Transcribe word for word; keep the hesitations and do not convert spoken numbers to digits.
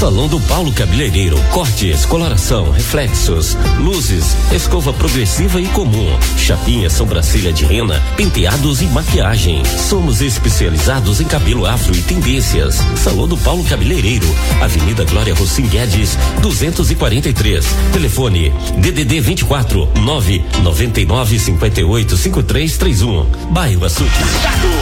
Salão do Paulo Cabeleireiro, cortes, coloração, reflexos, luzes, escova progressiva e comum, chapinha, sobrancelha de rena, penteados e maquiagem. Somos especializados em cabelo afro e tendências. Salão do Paulo Cabeleireiro, Avenida Glória Rossim Guedes, duzentos e quarenta e três. Telefone D D D vinte e quatro, nove nove nove, cinquenta e oito, cinquenta e três trinta e um. Bairro Açude.